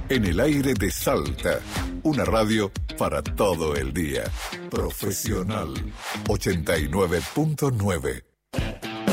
En el aire de Salta, una radio para todo el día. Profesional 89.9.